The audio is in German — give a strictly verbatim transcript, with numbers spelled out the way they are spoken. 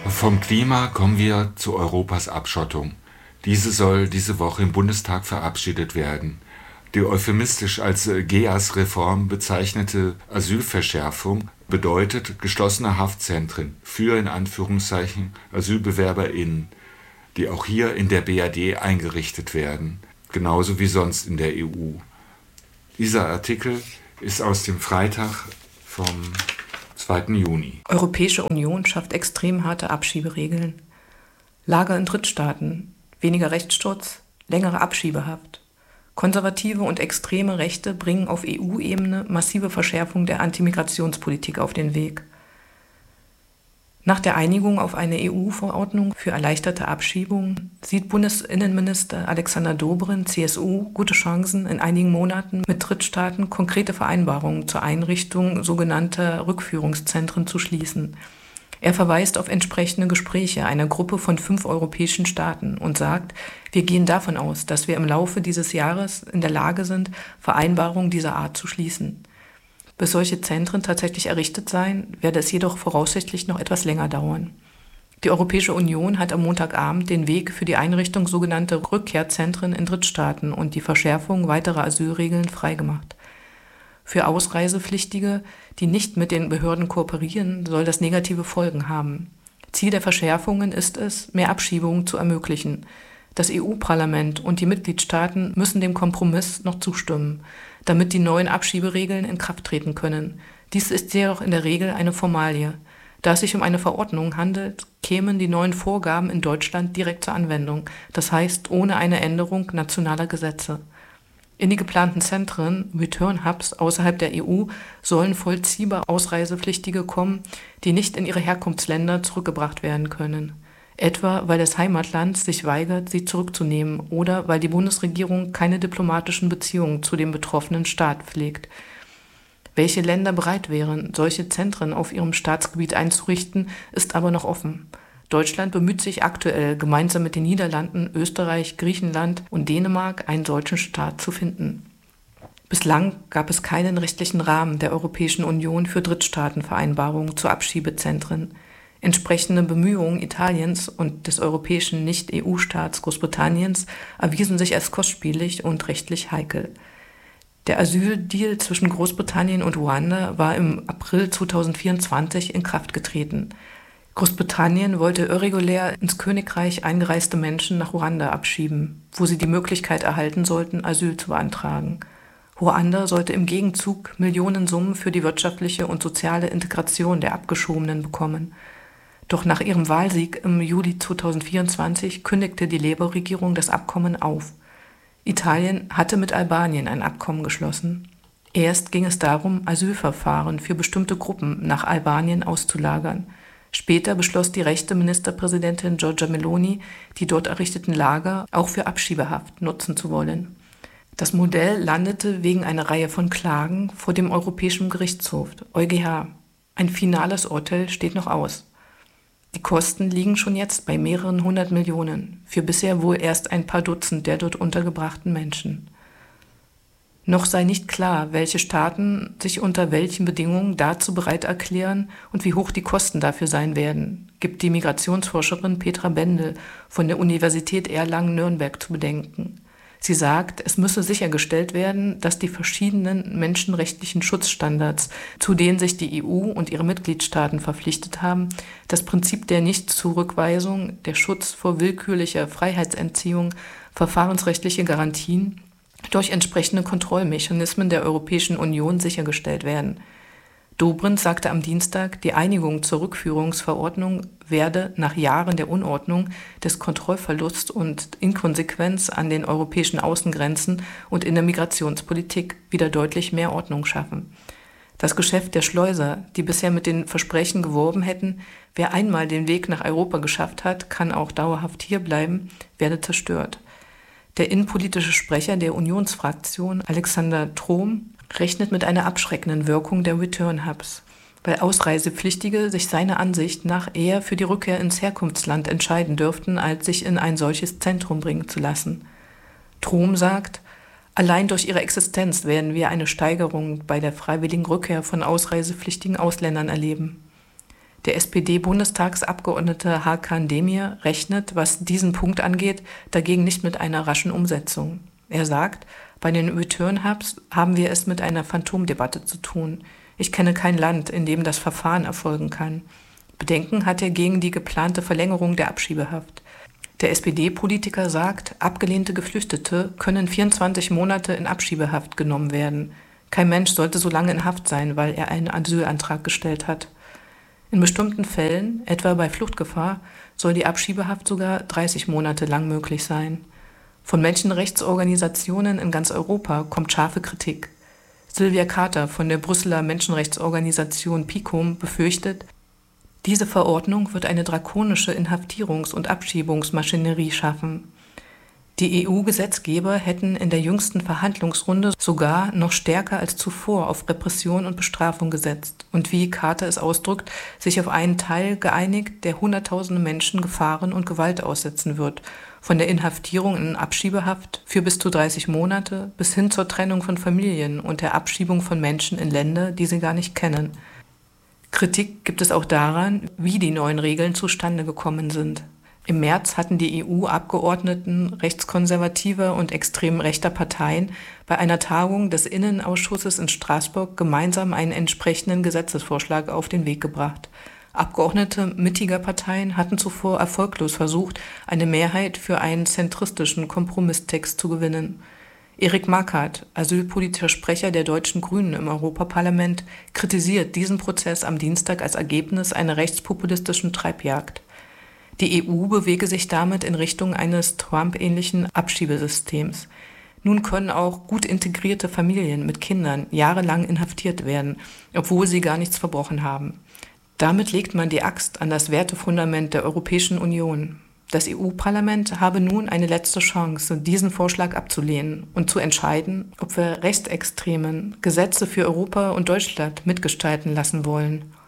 Vom Klima kommen wir zu Europas Abschottung. Diese soll diese Woche im Bundestag verabschiedet werden. Die euphemistisch als G E A S-Reform bezeichnete Asylverschärfung bedeutet geschlossene Haftzentren für in Anführungszeichen AsylbewerberInnen, die auch hier in der B R D eingerichtet werden, genauso wie sonst in der E U. Dieser Artikel ist aus dem Freitag vom zweiten Juni. Europäische Union schafft extrem harte Abschieberegeln. Lager in Drittstaaten, weniger Rechtsschutz, längere Abschiebehaft. Konservative und extreme Rechte bringen auf E U-Ebene massive Verschärfung der Antimigrationspolitik auf den Weg. Nach der Einigung auf eine E U-Verordnung für erleichterte Abschiebungen sieht Bundesinnenminister Alexander Dobrindt, C S U, gute Chancen, in einigen Monaten mit Drittstaaten konkrete Vereinbarungen zur Einrichtung sogenannter Rückführungszentren zu schließen. Er verweist auf entsprechende Gespräche einer Gruppe von fünf europäischen Staaten und sagt, wir gehen davon aus, dass wir im Laufe dieses Jahres in der Lage sind, Vereinbarungen dieser Art zu schließen. Bis solche Zentren tatsächlich errichtet seien, werde es jedoch voraussichtlich noch etwas länger dauern. Die Europäische Union hat am Montagabend den Weg für die Einrichtung sogenannter Rückkehrzentren in Drittstaaten und die Verschärfung weiterer Asylregeln freigemacht. Für Ausreisepflichtige, die nicht mit den Behörden kooperieren, soll das negative Folgen haben. Ziel der Verschärfungen ist es, mehr Abschiebungen zu ermöglichen. Das E U-Parlament und die Mitgliedstaaten müssen dem Kompromiss noch zustimmen, damit die neuen Abschieberegeln in Kraft treten können. Dies ist jedoch in der Regel eine Formalie. Da es sich um eine Verordnung handelt, kämen die neuen Vorgaben in Deutschland direkt zur Anwendung, das heißt ohne eine Änderung nationaler Gesetze. In die geplanten Zentren, Return Hubs außerhalb der E U, sollen vollziehbar Ausreisepflichtige kommen, die nicht in ihre Herkunftsländer zurückgebracht werden können. Etwa weil das Heimatland sich weigert, sie zurückzunehmen oder weil die Bundesregierung keine diplomatischen Beziehungen zu dem betroffenen Staat pflegt. Welche Länder bereit wären, solche Zentren auf ihrem Staatsgebiet einzurichten, ist aber noch offen. Deutschland bemüht sich aktuell, gemeinsam mit den Niederlanden, Österreich, Griechenland und Dänemark einen solchen Staat zu finden. Bislang gab es keinen rechtlichen Rahmen der Europäischen Union für Drittstaatenvereinbarungen zu Abschiebezentren. Entsprechende Bemühungen Italiens und des europäischen Nicht-E U-Staats Großbritanniens erwiesen sich als kostspielig und rechtlich heikel. Der Asyldeal zwischen Großbritannien und Ruanda war im April zweitausendvierundzwanzig in Kraft getreten. Großbritannien wollte irregulär ins Königreich eingereiste Menschen nach Ruanda abschieben, wo sie die Möglichkeit erhalten sollten, Asyl zu beantragen. Ruanda sollte im Gegenzug Millionensummen für die wirtschaftliche und soziale Integration der Abgeschobenen bekommen. Doch nach ihrem Wahlsieg im Juli zweitausendvierundzwanzig kündigte die Labour-Regierung das Abkommen auf. Italien hatte mit Albanien ein Abkommen geschlossen. Erst ging es darum, Asylverfahren für bestimmte Gruppen nach Albanien auszulagern. Später beschloss die rechte Ministerpräsidentin Giorgia Meloni, die dort errichteten Lager auch für Abschiebehaft nutzen zu wollen. Das Modell landete wegen einer Reihe von Klagen vor dem Europäischen Gerichtshof, EuGH. Ein finales Urteil steht noch aus. Die Kosten liegen schon jetzt bei mehreren hundert Millionen, für bisher wohl erst ein paar Dutzend der dort untergebrachten Menschen. Noch sei nicht klar, welche Staaten sich unter welchen Bedingungen dazu bereit erklären und wie hoch die Kosten dafür sein werden, gibt die Migrationsforscherin Petra Bendel von der Universität Erlangen-Nürnberg zu bedenken. Sie sagt, es müsse sichergestellt werden, dass die verschiedenen menschenrechtlichen Schutzstandards, zu denen sich die E U und ihre Mitgliedstaaten verpflichtet haben, das Prinzip der Nichtzurückweisung, der Schutz vor willkürlicher Freiheitsentziehung, verfahrensrechtliche Garantien durch entsprechende Kontrollmechanismen der Europäischen Union sichergestellt werden. Dobrindt sagte am Dienstag, die Einigung zur Rückführungsverordnung werde nach Jahren der Unordnung, des Kontrollverlusts und Inkonsequenz an den europäischen Außengrenzen und in der Migrationspolitik wieder deutlich mehr Ordnung schaffen. Das Geschäft der Schleuser, die bisher mit den Versprechen geworben hätten, wer einmal den Weg nach Europa geschafft hat, kann auch dauerhaft hierbleiben, werde zerstört. Der innenpolitische Sprecher der Unionsfraktion, Alexander Trom, rechnet mit einer abschreckenden Wirkung der Return Hubs, weil Ausreisepflichtige sich seiner Ansicht nach eher für die Rückkehr ins Herkunftsland entscheiden dürften, als sich in ein solches Zentrum bringen zu lassen. Trom sagt, allein durch ihre Existenz werden wir eine Steigerung bei der freiwilligen Rückkehr von ausreisepflichtigen Ausländern erleben. Der S P D-Bundestagsabgeordnete Hakan Demir rechnet, was diesen Punkt angeht, dagegen nicht mit einer raschen Umsetzung. Er sagt, bei den Return Hubs haben wir es mit einer Phantomdebatte zu tun. Ich kenne kein Land, in dem das Verfahren erfolgen kann. Bedenken hat er gegen die geplante Verlängerung der Abschiebehaft. Der S P D-Politiker sagt, abgelehnte Geflüchtete können vierundzwanzig Monate in Abschiebehaft genommen werden. Kein Mensch sollte so lange in Haft sein, weil er einen Asylantrag gestellt hat. In bestimmten Fällen, etwa bei Fluchtgefahr, soll die Abschiebehaft sogar dreißig Monate lang möglich sein. Von Menschenrechtsorganisationen in ganz Europa kommt scharfe Kritik. Sylvia Carter von der Brüsseler Menschenrechtsorganisation PICOM befürchtet, diese Verordnung wird eine drakonische Inhaftierungs- und Abschiebungsmaschinerie schaffen. Die E U-Gesetzgeber hätten in der jüngsten Verhandlungsrunde sogar noch stärker als zuvor auf Repression und Bestrafung gesetzt und, wie Carter es ausdrückt, sich auf einen Teil geeinigt, der Hunderttausende Menschen Gefahren und Gewalt aussetzen wird, von der Inhaftierung in Abschiebehaft für bis zu dreißig Monate bis hin zur Trennung von Familien und der Abschiebung von Menschen in Länder, die sie gar nicht kennen. Kritik gibt es auch daran, wie die neuen Regeln zustande gekommen sind. Im März hatten die E U-Abgeordneten rechtskonservativer und extrem rechter Parteien bei einer Tagung des Innenausschusses in Straßburg gemeinsam einen entsprechenden Gesetzesvorschlag auf den Weg gebracht. Abgeordnete mittiger Parteien hatten zuvor erfolglos versucht, eine Mehrheit für einen zentristischen Kompromisstext zu gewinnen. Erik Markert, asylpolitischer Sprecher der deutschen Grünen im Europaparlament, kritisiert diesen Prozess am Dienstag als Ergebnis einer rechtspopulistischen Treibjagd. Die E U bewege sich damit in Richtung eines Trump-ähnlichen Abschiebesystems. Nun können auch gut integrierte Familien mit Kindern jahrelang inhaftiert werden, obwohl sie gar nichts verbrochen haben. Damit legt man die Axt an das Wertefundament der Europäischen Union. Das E U-Parlament habe nun eine letzte Chance, diesen Vorschlag abzulehnen und zu entscheiden, ob wir Rechtsextremen Gesetze für Europa und Deutschland mitgestalten lassen wollen.